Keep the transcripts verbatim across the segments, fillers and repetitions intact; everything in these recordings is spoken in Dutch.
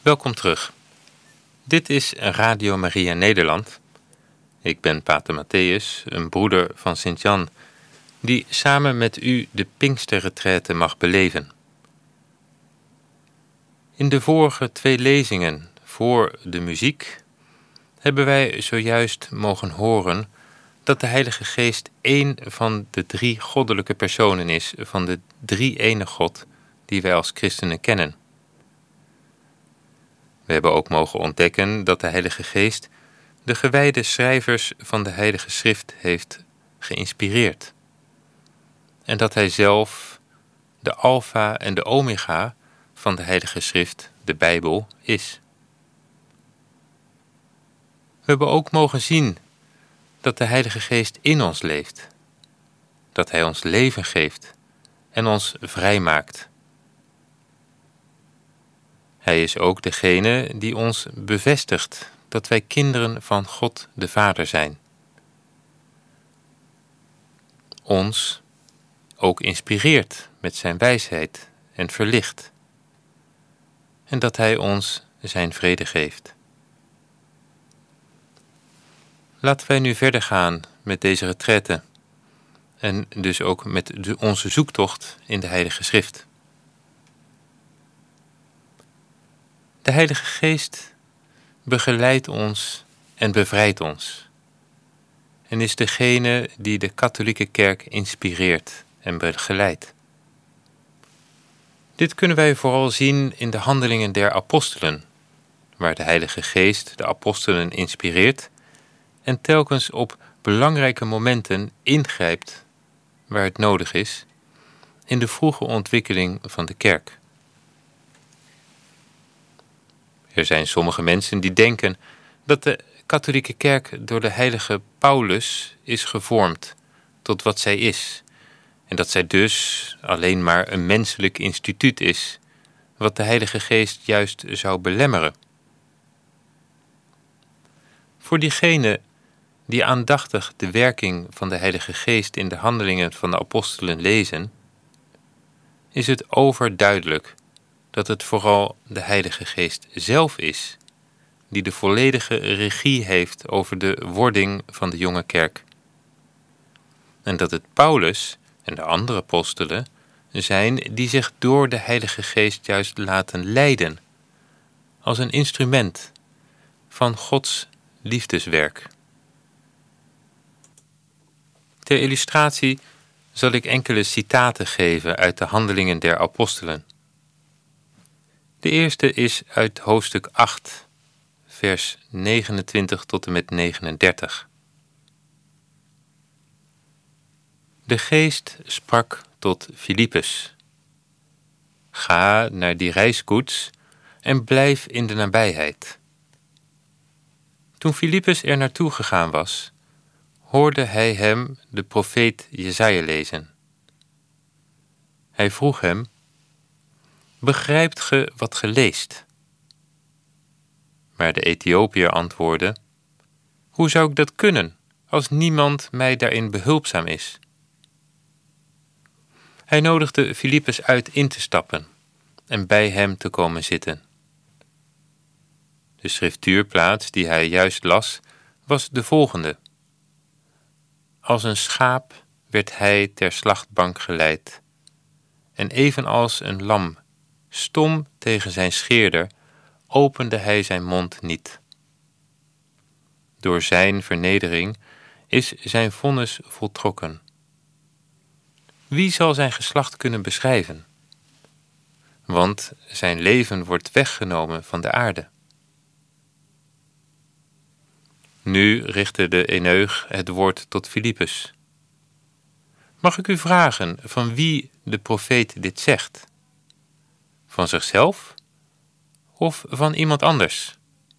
Welkom terug. Dit is Radio Maria Nederland. Ik ben pater Matthäus, een broeder van Sint-Jan, die samen met u de Pinksterretraite mag beleven. In de vorige twee lezingen voor de muziek hebben wij zojuist mogen horen dat de Heilige Geest één van de drie goddelijke personen is van de drie-ene God die wij als christenen kennen. We hebben ook mogen ontdekken dat de Heilige Geest de gewijde schrijvers van de Heilige Schrift heeft geïnspireerd. En dat Hij zelf de alfa en de omega van de Heilige Schrift, de Bijbel, is. We hebben ook mogen zien dat de Heilige Geest in ons leeft. Dat Hij ons leven geeft en ons vrijmaakt. Hij is ook degene die ons bevestigt dat wij kinderen van God de Vader zijn. Ons ook inspireert met zijn wijsheid en verlicht. En dat Hij ons zijn vrede geeft. Laten wij nu verder gaan met deze retraite en dus ook met de, onze zoektocht in de Heilige Schrift. De Heilige Geest begeleidt ons en bevrijdt ons en is degene die de katholieke kerk inspireert en begeleidt. Dit kunnen wij vooral zien in de handelingen der apostelen, waar de Heilige Geest de apostelen inspireert en telkens op belangrijke momenten ingrijpt, waar het nodig is, in de vroege ontwikkeling van de kerk. Er zijn sommige mensen die denken dat de katholieke kerk door de heilige Paulus is gevormd tot wat zij is, en dat zij dus alleen maar een menselijk instituut is, wat de Heilige Geest juist zou belemmeren. Voor diegenen die aandachtig de werking van de Heilige Geest in de handelingen van de apostelen lezen, is het overduidelijk dat het vooral de Heilige Geest zelf is, die de volledige regie heeft over de wording van de jonge kerk. En dat het Paulus en de andere apostelen zijn die zich door de Heilige Geest juist laten leiden, als een instrument van Gods liefdeswerk. Ter illustratie zal ik enkele citaten geven uit de Handelingen der Apostelen. De eerste is uit hoofdstuk acht, vers negenentwintig tot en met negenendertig. De Geest sprak tot Filippus: Ga naar die reiskoets en blijf in de nabijheid. Toen Filippus er naartoe gegaan was, hoorde hij hem de profeet Jesaja lezen. Hij vroeg hem: Begrijpt ge wat ge leest? Maar de Ethiopiër antwoordde: Hoe zou ik dat kunnen, als niemand mij daarin behulpzaam is? Hij nodigde Filippus uit in te stappen en bij hem te komen zitten. De schriftuurplaats die hij juist las, was de volgende: Als een schaap werd hij ter slachtbank geleid, en evenals een lam stom tegen zijn scheerder, opende hij zijn mond niet. Door zijn vernedering is zijn vonnis voltrokken. Wie zal zijn geslacht kunnen beschrijven? Want zijn leven wordt weggenomen van de aarde. Nu richtte de eunuch het woord tot Filippus: Mag ik u vragen van wie de profeet dit zegt? Van zichzelf of van iemand anders?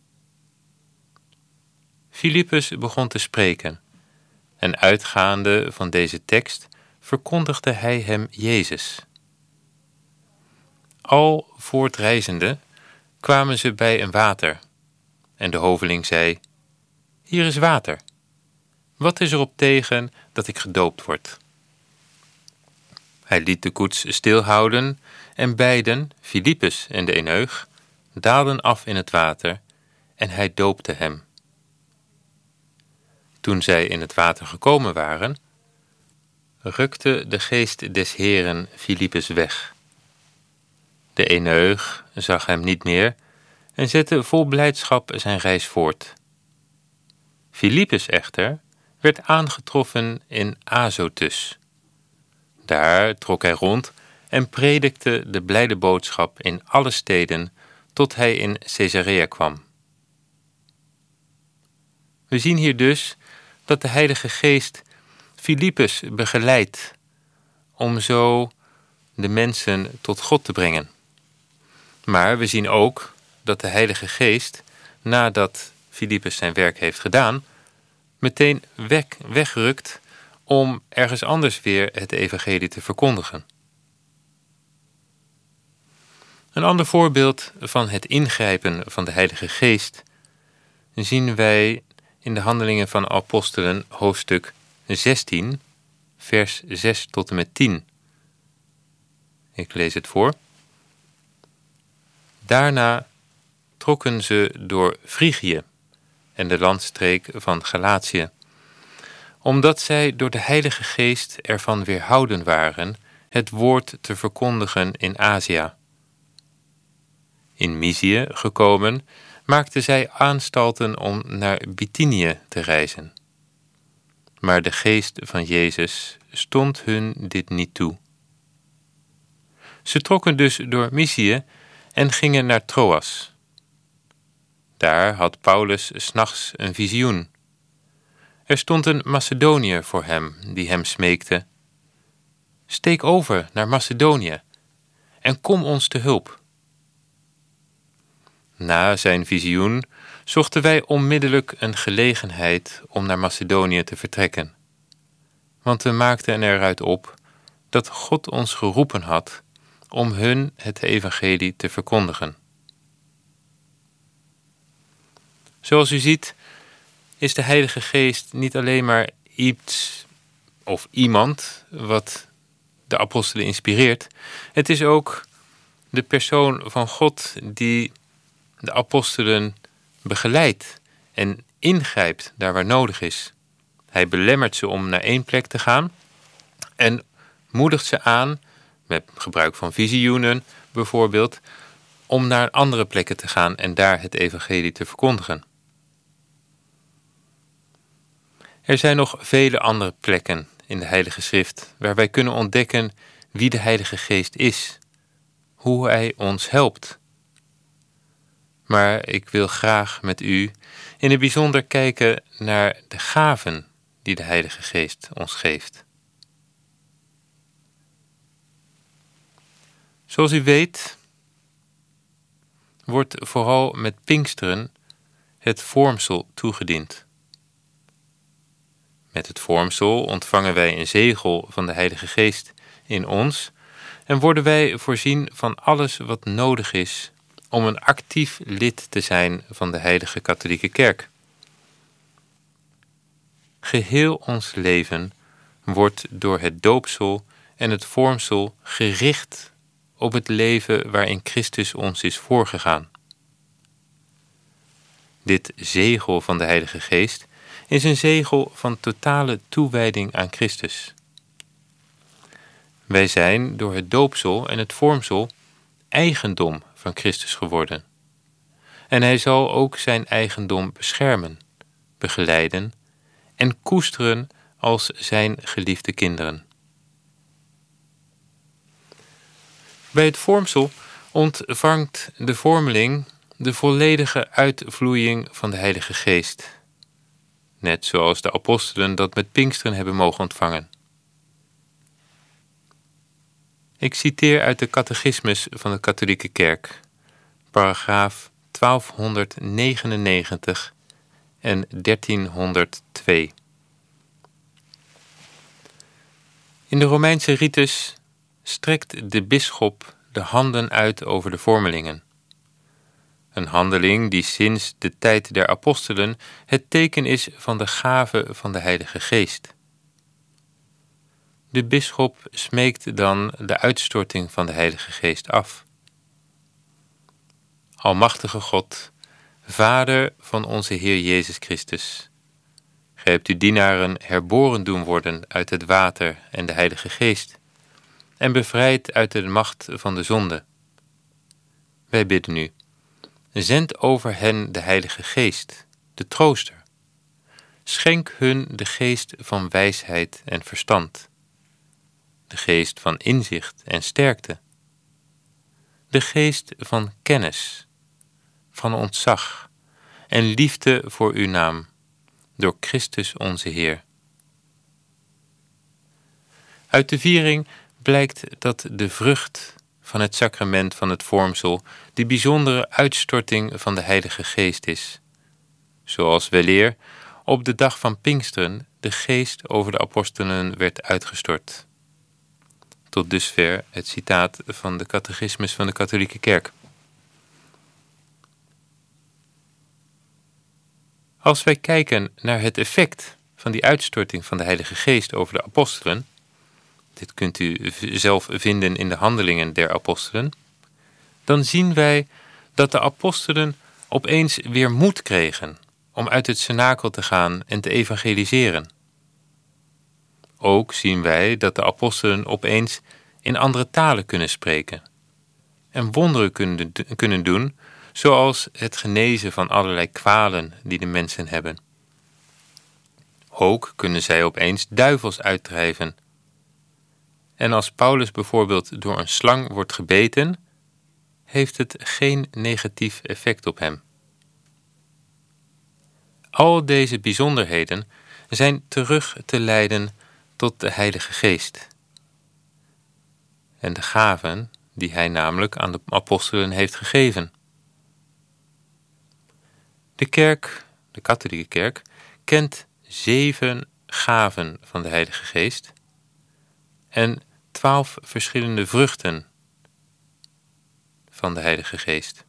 Filippus begon te spreken, en uitgaande van deze tekst verkondigde hij hem Jezus. Al voortreizende kwamen ze bij een water, en de hoveling zei: Hier is water. Wat is erop tegen dat ik gedoopt word? Hij liet de koets stilhouden en beiden, Filippus en de eunuch, daalden af in het water en hij doopte hem. Toen zij in het water gekomen waren, rukte de geest des Heeren Filippus weg. De eneug zag hem niet meer en zette vol blijdschap zijn reis voort. Filippus echter werd aangetroffen in Azotus. Daar trok hij rond en predikte de blijde boodschap in alle steden tot hij in Caesarea kwam. We zien hier dus dat de Heilige Geest Filippus begeleidt om zo de mensen tot God te brengen. Maar we zien ook dat de Heilige Geest, nadat Filippus zijn werk heeft gedaan, meteen weg, wegrukt om ergens anders weer het evangelie te verkondigen. Een ander voorbeeld van het ingrijpen van de Heilige Geest zien wij in de Handelingen van Apostelen, hoofdstuk zestien, vers zes tot en met tien. Ik lees het voor. Daarna trokken ze door Frigië en de landstreek van Galatië, omdat zij door de Heilige Geest ervan weerhouden waren het woord te verkondigen in Azië. In Mysië gekomen, maakten zij aanstalten om naar Bithynië te reizen. Maar de geest van Jezus stond hun dit niet toe. Ze trokken dus door Mysië en gingen naar Troas. Daar had Paulus 's nachts een visioen. Er stond een Macedoniër voor hem, die hem smeekte: steek over naar Macedonië en kom ons te hulp. Na zijn visioen zochten wij onmiddellijk een gelegenheid om naar Macedonië te vertrekken. Want we maakten eruit op dat God ons geroepen had om hun het evangelie te verkondigen. Zoals u ziet, is de Heilige Geest niet alleen maar iets of iemand wat de apostelen inspireert. Het is ook de persoon van God die de apostelen begeleidt en ingrijpt daar waar nodig is. Hij belemmert ze om naar één plek te gaan en moedigt ze aan, met gebruik van visioenen bijvoorbeeld, om naar andere plekken te gaan en daar het evangelie te verkondigen. Er zijn nog vele andere plekken in de Heilige Schrift waar wij kunnen ontdekken wie de Heilige Geest is, hoe Hij ons helpt. Maar ik wil graag met u in het bijzonder kijken naar de gaven die de Heilige Geest ons geeft. Zoals u weet, wordt vooral met Pinksteren het vormsel toegediend. Met het vormsel ontvangen wij een zegel van de Heilige Geest in ons en worden wij voorzien van alles wat nodig is om een actief lid te zijn van de Heilige Katholieke Kerk. Geheel ons leven wordt door het doopsel en het vormsel gericht op het leven waarin Christus ons is voorgegaan. Dit zegel van de Heilige Geest is een zegel van totale toewijding aan Christus. Wij zijn door het doopsel en het vormsel eigendom van Christus geworden. En hij zal ook zijn eigendom beschermen, begeleiden en koesteren als zijn geliefde kinderen. Bij het vormsel ontvangt de vormeling de volledige uitvloeiing van de Heilige Geest, net zoals de apostelen dat met Pinksteren hebben mogen ontvangen. Ik citeer uit de Catechismus van de Katholieke Kerk, paragraaf twaalfhonderdnegenennegentig en dertienhonderdtwee. In de Romeinse ritus strekt de bisschop de handen uit over de vormelingen. Een handeling die sinds de tijd der apostelen het teken is van de gave van de Heilige Geest. De bisschop smeekt dan de uitstorting van de Heilige Geest af. Almachtige God, Vader van onze Heer Jezus Christus. Gij hebt uw dienaren herboren doen worden uit het water en de Heilige Geest, en bevrijd uit de macht van de zonde. Wij bidden u, zend over hen de Heilige Geest, de trooster. Schenk hun de geest van wijsheid en verstand, de geest van inzicht en sterkte, de geest van kennis, van ontzag en liefde voor uw naam, door Christus onze Heer. Uit de viering blijkt dat de vrucht van het sacrament van het vormsel de bijzondere uitstorting van de Heilige Geest is, zoals weleer op de dag van Pinksteren de geest over de apostelen werd uitgestort. Tot dusver het citaat van de catechismus van de katholieke kerk. Als wij kijken naar het effect van die uitstorting van de Heilige Geest over de apostelen, dit kunt u zelf vinden in de Handelingen der Apostelen, dan zien wij dat de apostelen opeens weer moed kregen om uit het cenakel te gaan en te evangeliseren. Ook zien wij dat de apostelen opeens in andere talen kunnen spreken en wonderen kunnen, kunnen doen, zoals het genezen van allerlei kwalen die de mensen hebben. Ook kunnen zij opeens duivels uitdrijven. En als Paulus bijvoorbeeld door een slang wordt gebeten, heeft het geen negatief effect op hem. Al deze bijzonderheden zijn terug te leiden tot de Heilige Geest en de gaven die hij namelijk aan de apostelen heeft gegeven. De kerk, de katholieke kerk, kent zeven gaven van de Heilige Geest en twaalf verschillende vruchten van de Heilige Geest.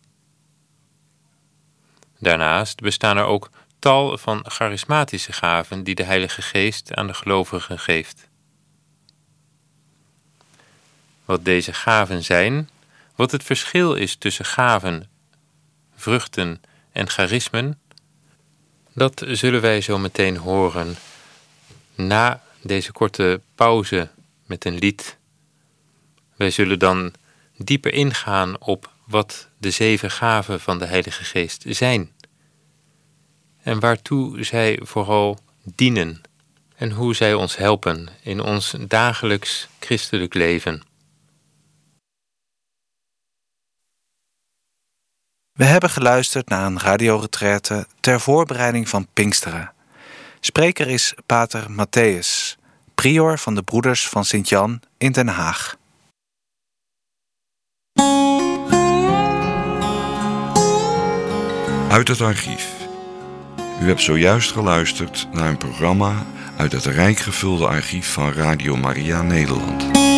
Daarnaast bestaan er ook tal van charismatische gaven die de Heilige Geest aan de gelovigen geeft. Wat deze gaven zijn, wat het verschil is tussen gaven, vruchten en charismen, dat zullen wij zo meteen horen na deze korte pauze met een lied. Wij zullen dan dieper ingaan op wat de zeven gaven van de Heilige Geest zijn en waartoe zij vooral dienen en hoe zij ons helpen in ons dagelijks christelijk leven. We hebben geluisterd naar een radioretraite ter voorbereiding van Pinksteren. Spreker is pater Matthäus, prior van de Broeders van Sint-Jan in Den Haag. Uit het archief. U hebt zojuist geluisterd naar een programma uit het rijk gevulde archief van Radio Maria Nederland.